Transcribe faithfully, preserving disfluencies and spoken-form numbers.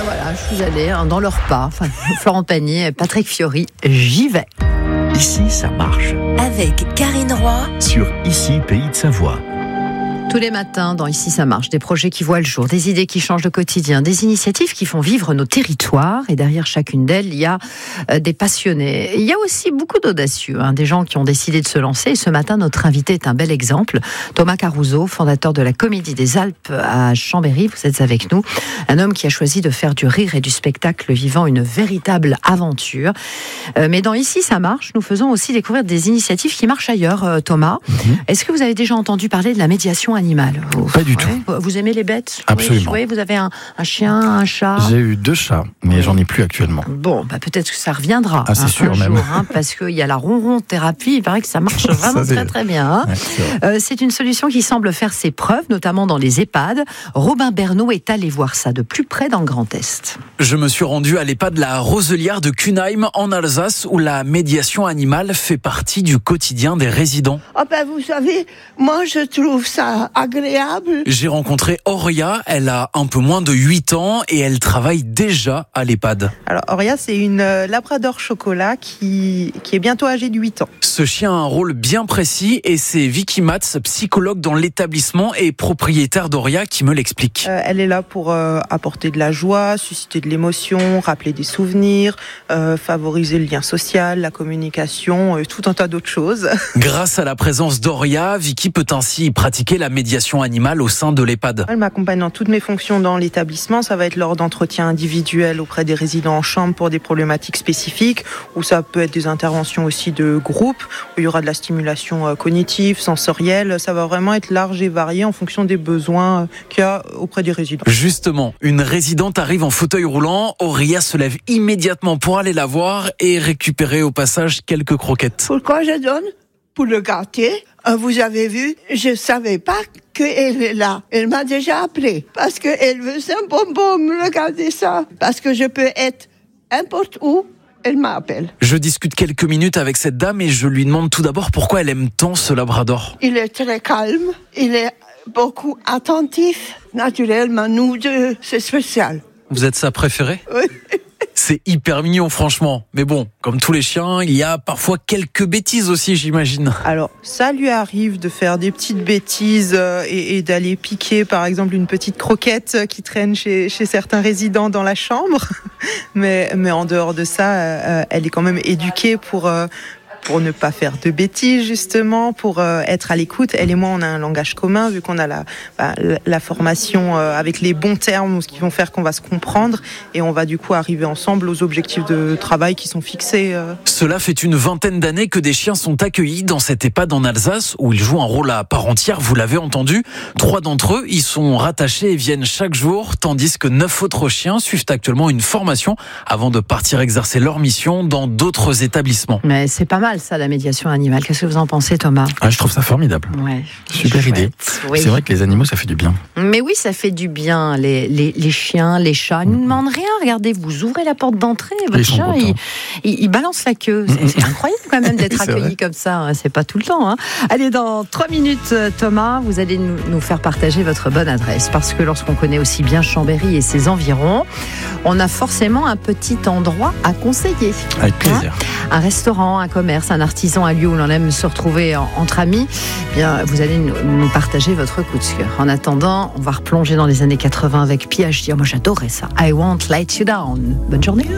voilà, je suis allée hein, dans leurs pas. Enfin, Florent Pagny, Patrick Fiori, j'y vais. Ici, ça marche. Avec Karine Roy Sur Ici, Pays de Savoie. Tous les matins, dans Ici ça marche, des projets qui voient le jour, des idées qui changent le quotidien, des initiatives qui font vivre nos territoires. Et derrière chacune d'elles, il y a euh, des passionnés. Il y a aussi beaucoup d'audacieux, hein, des gens qui ont décidé de se lancer. Et ce matin, notre invité est un bel exemple. Thomas Caruso, fondateur de la Comédie des Alpes à Chambéry. Vous êtes avec nous. Un homme qui a choisi de faire du rire et du spectacle vivant une véritable aventure. Euh, mais dans Ici ça marche, nous faisons aussi découvrir des initiatives qui marchent ailleurs, euh, Thomas. Mm-hmm. Est-ce que vous avez déjà entendu parler de la médiation animale? Vous, Pas du ouais. tout. Vous aimez les bêtes? Absolument. Oui, vous avez un, un chien, un chat? J'ai eu deux chats, mais oui. J'en ai plus actuellement. Bon, bah peut-être que ça reviendra. Ah, c'est hein, sûr un même. jour, hein, parce qu'il y a la ronron thérapie, il paraît que ça marche vraiment ça, très très bien. Hein. Ouais, c'est, euh, c'est une solution qui semble faire ses preuves, notamment dans les EHPAD. Robin Bernot est allé voir ça de plus près dans le Grand Est. Je me suis rendu à l'EHPAD La Roselière de Cunheim en Alsace, où la médiation animale fait partie du quotidien des résidents. Ah ben vous savez, moi je trouve ça agréable. J'ai rencontré Auria, elle a un peu moins de huit ans et elle travaille déjà à l'EHPAD. Alors Auria, c'est une euh, labrador chocolat qui, qui est bientôt âgée de huit ans. Ce chien a un rôle bien précis et c'est Vicky Matz, psychologue dans l'établissement et propriétaire d'Auria, qui me l'explique. Euh, elle est là pour euh, apporter de la joie, susciter de l'émotion, rappeler des souvenirs, euh, favoriser le lien social, la communication, euh, tout un tas d'autres choses. Grâce à la présence d'Auria, Vicky peut ainsi pratiquer la médiation animale au sein de l'EHPAD. Elle m'accompagne dans toutes mes fonctions dans l'établissement. Ça va être lors d'entretiens individuels auprès des résidents en chambre pour des problématiques spécifiques, ou ça peut être des interventions aussi de groupe, où il y aura de la stimulation cognitive, sensorielle. Ça va vraiment être large et varié en fonction des besoins qu'il y a auprès des résidents. Justement, une résidente arrive en fauteuil roulant. Auria se lève immédiatement pour aller la voir et récupérer au passage quelques croquettes. Pourquoi je donne? Pour le gâter. Vous avez vu, je ne savais pas qu'elle est là. Elle m'a déjà appelé parce qu'elle veut un bonbon, regardez ça. Parce que je peux être n'importe où, elle m'appelle. Je discute quelques minutes avec cette dame et je lui demande tout d'abord pourquoi elle aime tant ce labrador. Il est très calme, il est beaucoup attentif. Naturellement, nous deux, c'est spécial. Vous êtes sa préférée? Oui. C'est hyper mignon, franchement. Mais bon, comme tous les chiens, il y a parfois quelques bêtises aussi, j'imagine. Alors, ça lui arrive de faire des petites bêtises euh, et, et d'aller piquer, par exemple, une petite croquette qui traîne chez, chez certains résidents dans la chambre. Mais, mais en dehors de ça, euh, elle est quand même éduquée pour... Euh, pour ne pas faire de bêtises, justement, pour euh, être à l'écoute. Elle et moi, on a un langage commun, vu qu'on a la, bah, la formation euh, avec les bons termes, ce qui vont faire qu'on va se comprendre, et on va du coup arriver ensemble aux objectifs de travail qui sont fixés. Euh. Cela fait une vingtaine d'années que des chiens sont accueillis dans cette EHPAD en Alsace, où ils jouent un rôle à part entière, vous l'avez entendu. Trois d'entre eux y sont rattachés et viennent chaque jour, tandis que neuf autres chiens suivent actuellement une formation avant de partir exercer leur mission dans d'autres établissements. Mais c'est pas mal ça, la médiation animale. Qu'est-ce que vous en pensez, Thomas? Ah, je trouve ça formidable. Ouais, super chouette. idée. Oui. C'est vrai que les animaux, ça fait du bien. Mais oui, ça fait du bien. Les, les, les chiens, les chats, ils ne demandent rien. Regardez, vous ouvrez la porte d'entrée, votre Ils sont chien, il, contents. il, il balance la queue. C'est, c'est incroyable quand même d'être C'est accueilli vrai. comme ça. Hein. C'est pas tout le temps. Hein. Allez, dans trois minutes, Thomas, vous allez nous, nous faire partager votre bonne adresse. Parce que lorsqu'on connaît aussi bien Chambéry et ses environs, on a forcément un petit endroit à conseiller. Avec plaisir. Hein, un restaurant, un commerce, un artisan, un lieu où l'on aime se retrouver en, entre amis. Eh bien, vous allez nous, nous partager votre coup de cœur. En attendant, on va replonger dans les années quatre-vingts avec P H D. Oh, moi, j'adorais ça. I Won't Let You Down. Bonne journée.